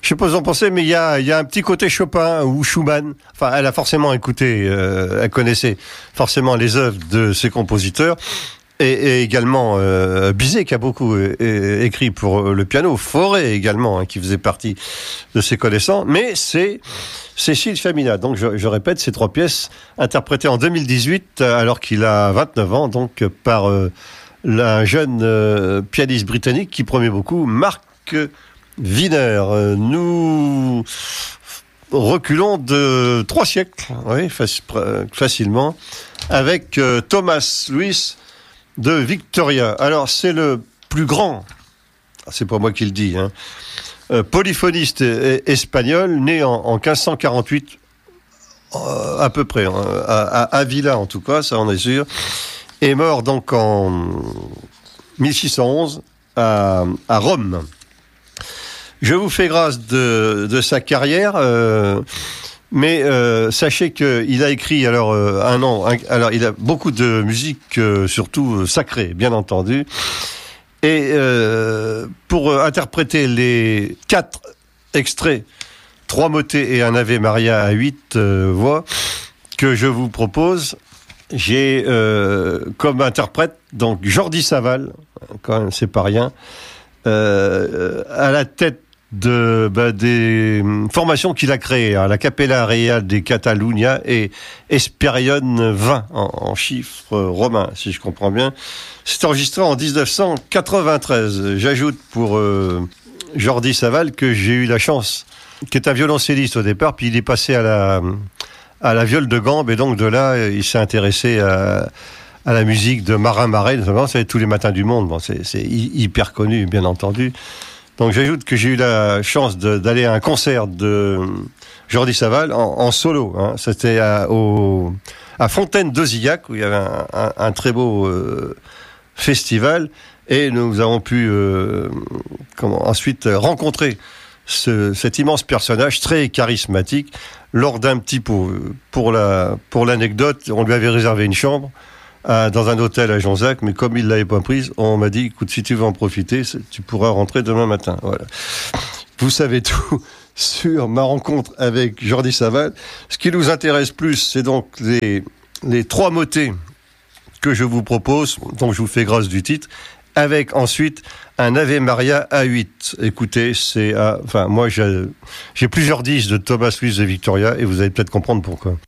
Je sais pas ce que vous en pensez, mais il y a un petit côté Chopin ou Schumann. Enfin, elle a forcément écouté, elle connaissait forcément les œuvres de ses compositeurs. Et également Bizet qui a beaucoup écrit pour le piano, Fauré également, qui faisait partie de ses connaissances, mais c'est Cécile Famina. Donc je répète, ces 3 pièces interprétées en 2018 alors qu'il a 29 ans, donc par un jeune pianiste britannique qui promet beaucoup, Mark Wiener. Nous reculons de 3 siècles, oui, facilement, avec Thomas Louis de Victoria. Alors, c'est le plus grand, c'est pas moi qui le dis, polyphoniste espagnol, né en 1548, à peu près, à Avila en tout cas, ça on est sûr, et mort donc en 1611 à Rome. Je vous fais grâce de sa carrière, mais sachez qu'il a écrit alors il a beaucoup de musique, surtout sacrée, bien entendu. Et pour interpréter les 4 extraits, 3 motets et un Ave Maria à 8 voix que je vous propose, j'ai comme interprète donc Jordi Savall, quand même c'est pas rien, à la tête des formations qu'il a créées, la Capella Real de Catalunya et Esperion 20 en chiffres romains, si je comprends bien. C'est enregistré en 1993. J'ajoute pour Jordi Savall que j'ai eu la chance, qui est un violoncelliste au départ, puis il est passé à la viole de gambe, et donc de là, il s'est intéressé à la musique de Marin Marais, notamment, c'est Tous les matins du monde. Bon, c'est hyper connu, bien entendu. Donc j'ajoute que j'ai eu la chance d'aller à un concert de Jordi Savall en solo. C'était à Fontaine-d'Auzillac, où il y avait un très beau festival, et nous avons pu ensuite rencontrer cet immense personnage très charismatique lors d'un petit pot. Pour l'anecdote, on lui avait réservé une chambre dans un hôtel à Jonzac, mais comme il l'avait pas prise, on m'a dit, écoute, si tu veux en profiter, tu pourras rentrer demain matin. Voilà. Vous savez tout sur ma rencontre avec Jordi Savall. Ce qui nous intéresse plus, c'est donc les 3 motets que je vous propose, donc je vous fais grâce du titre, avec ensuite un Ave Maria à 8. Écoutez, moi j'ai plusieurs disques de Thomas Louis de Victoria, et vous allez peut-être comprendre pourquoi.